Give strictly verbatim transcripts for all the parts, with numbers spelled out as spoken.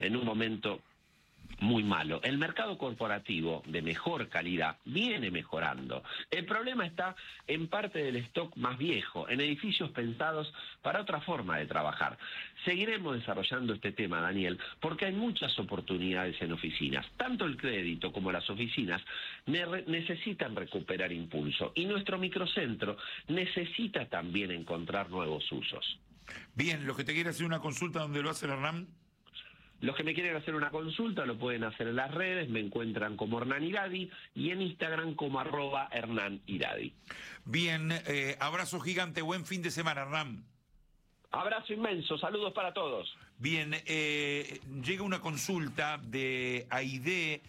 en un momento muy malo. El mercado corporativo de mejor calidad viene mejorando. El problema está en parte del stock más viejo, en edificios pensados para otra forma de trabajar. Seguiremos desarrollando este tema, Daniel, porque hay muchas oportunidades en oficinas. Tanto el crédito como las oficinas ne- necesitan recuperar impulso y nuestro microcentro necesita también encontrar nuevos usos. Bien, los que te quieren hacer una consulta, ¿dónde lo hacen, Hernán? Los que me quieren hacer una consulta lo pueden hacer en las redes, me encuentran como Hernán Iradi y en Instagram como arroba Hernán Iradi. Bien, eh, abrazo gigante, buen fin de semana, Hernán. Abrazo inmenso, saludos para todos. Bien, eh, llega una consulta de Aide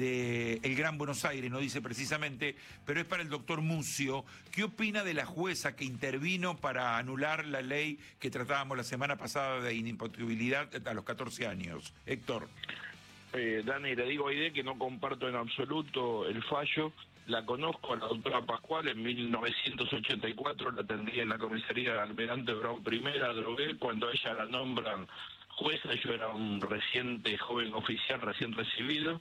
de el Gran Buenos Aires, no dice precisamente, pero es para el doctor Mucio. ¿Qué opina de la jueza que intervino para anular la ley que tratábamos la semana pasada de inimputabilidad a los catorce años? Héctor. Eh, Dani, le digo a Aide que no comparto en absoluto el fallo. La conozco a la doctora Pascual, en mil novecientos ochenta y cuatro la atendí en la comisaría de Almirante Brown Primera, drogué, cuando ella la nombran jueza, yo era un reciente joven oficial recién recibido,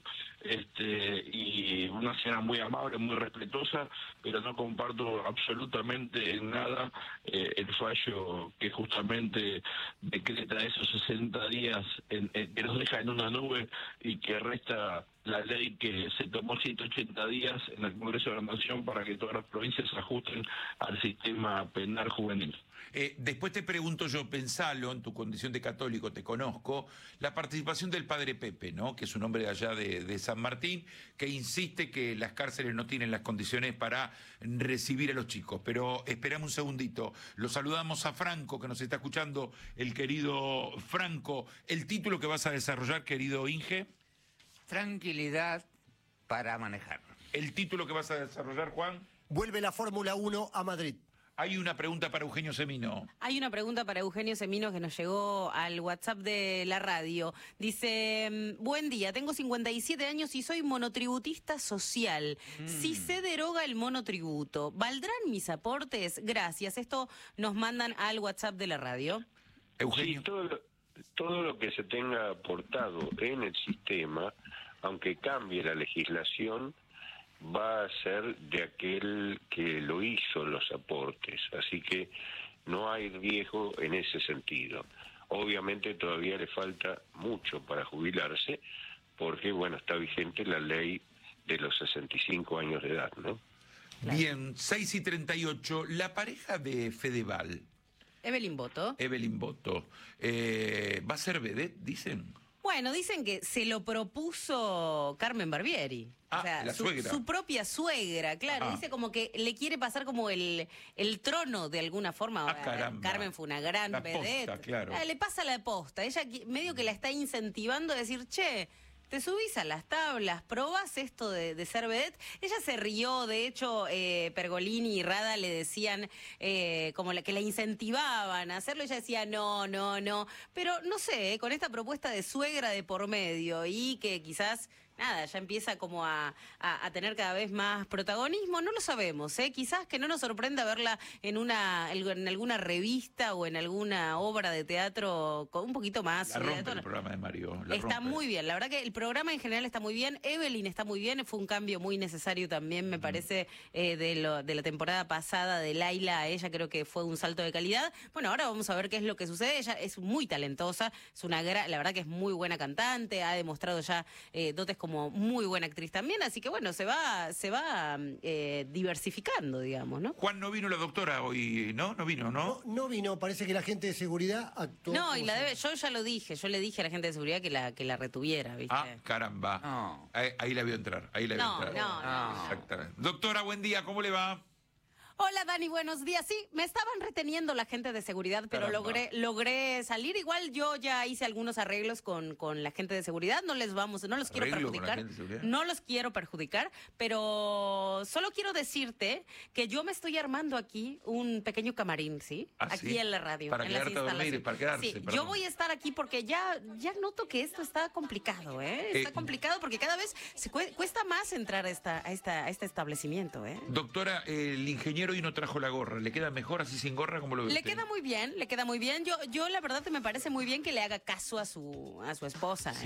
este, y una señora muy amable, muy respetuosa, pero no comparto absolutamente en nada eh, el fallo que justamente decreta esos sesenta días, en, en, que nos deja en una nube y que resta la ley que se tomó ciento ochenta días en el Congreso de la Nación para que todas las provincias se ajusten al sistema penal juvenil. Eh, después te pregunto yo, pensalo, en tu condición de católico, te conozco, la participación del padre Pepe, ¿no? Que es un hombre de allá de, de San Martín, que insiste que las cárceles no tienen las condiciones para recibir a los chicos. Pero esperamos un segundito, lo saludamos a Franco, que nos está escuchando, el querido Franco. El título que vas a desarrollar, querido Inge. Tranquilidad para manejar. El título que vas a desarrollar, Juan. Vuelve la Fórmula uno a Madrid. Hay una pregunta para Eugenio Semino. Hay una pregunta para Eugenio Semino que nos llegó al WhatsApp de la radio. Dice, buen día, tengo cincuenta y siete años y soy monotributista social. Mm. Si se deroga el monotributo, ¿valdrán mis aportes? Gracias. Esto nos mandan al WhatsApp de la radio. Eugenio. Sí, todo lo, todo lo que se tenga aportado en el sistema, aunque cambie la legislación, va a ser de aquel que lo hizo los aportes, así que no hay riesgo en ese sentido. Obviamente todavía le falta mucho para jubilarse, porque bueno, está vigente la ley de los sesenta y cinco años de edad, ¿no? Bien, seis y treinta y ocho, la pareja de Fedeval. Evelyn Boto. Evelyn Boto. Eh, ¿Va a ser vedette, dicen? Bueno, dicen que se lo propuso Carmen Barbieri. Ah, o sea, la su, suegra. su propia suegra, claro. Ajá. Dice como que le quiere pasar como el, el trono de alguna forma. Ah, caramba. Carmen fue una gran La vedette. posta, claro. Ah, le pasa la posta. Ella medio que la está incentivando a decir, che, te subís a las tablas, probás esto de, de ser vedette. Ella se rió, de hecho, eh, Pergolini y Rada le decían eh, como la, que la incentivaban a hacerlo. Ella decía, no, no, no. Pero no sé, eh, con esta propuesta de suegra de por medio y que quizás... Nada, ya empieza como a, a, a tener cada vez más protagonismo, no lo sabemos, ¿eh? Quizás que no nos sorprenda verla en una en alguna revista o en alguna obra de teatro con un poquito más. La rompe de el programa de Mario. La está rompe. muy bien, la verdad que el programa en general está muy bien, Evelyn está muy bien, fue un cambio muy necesario también, me parece, eh, de, lo, de la temporada pasada de Laila a ella, creo que fue un salto de calidad. Bueno, ahora vamos a ver qué es lo que sucede, ella es muy talentosa, es una gra- la verdad que es muy buena cantante, ha demostrado ya eh, dotes como como muy buena actriz también, así que bueno, se va se va eh, diversificando, digamos, ¿no? Juan, no vino la doctora hoy, ¿no? No vino, ¿no? No, no vino, parece que la gente de seguridad actuó. No, y como la se- debe, yo ya lo dije, yo le dije a la gente de seguridad que la que la retuviera, ¿viste? Ah, caramba. No. Ahí, ahí la vio entrar, ahí la vio No, entrar. no, no. Exactamente. Doctora, buen día, ¿cómo le va? Hola Dani, buenos días. Sí, me estaban reteniendo la gente de seguridad, pero Caramba. logré logré salir. Igual yo ya hice algunos arreglos con, con la gente de seguridad. No les vamos, no los quiero ¿Arreglo con la perjudicar. gente de seguridad? No los quiero perjudicar, pero solo quiero decirte que yo me estoy armando aquí un pequeño camarín, ¿sí? ¿Ah, aquí sí? en la radio. Para en las quedarte a dormir, instalaciones. para quedarse, Sí, perdón. yo voy a estar aquí porque ya, ya noto que esto está complicado, ¿eh? Está Eh, complicado porque cada vez se cue- cuesta más entrar a, esta, a, esta, a este establecimiento, ¿eh? Doctora, el ingeniero ayer hoy no trajo la gorra. ¿Le queda mejor así sin gorra? ¿Cómo lo ve Le usted? queda muy bien, le queda muy bien. Yo, yo la verdad que me parece muy bien que le haga caso a su, a su esposa.